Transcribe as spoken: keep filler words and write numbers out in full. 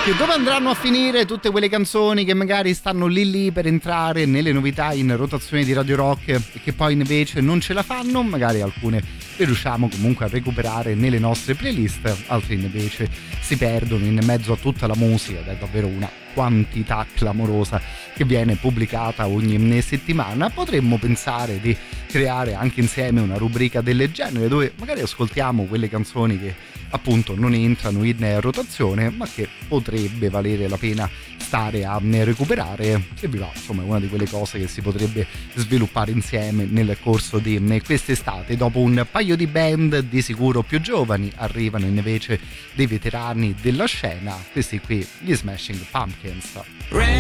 Che dove andranno a finire tutte quelle canzoni che magari stanno lì lì per entrare nelle novità in rotazione di Radio Rock e che poi invece non ce la fanno? Magari alcune le riusciamo comunque a recuperare nelle nostre playlist, altre invece si perdono in mezzo a tutta la musica ed è davvero una quantità clamorosa che viene pubblicata ogni settimana. Potremmo pensare di creare anche insieme una rubrica del genere dove magari ascoltiamo quelle canzoni che appunto non entrano in rotazione ma che potrebbe valere la pena stare a recuperare. Se vi va, insomma, è una di quelle cose che si potrebbe sviluppare insieme nel corso di quest'estate. Dopo un paio di band di sicuro più giovani arrivano invece dei veterani della scena, questi qui gli Smashing Pumpkins.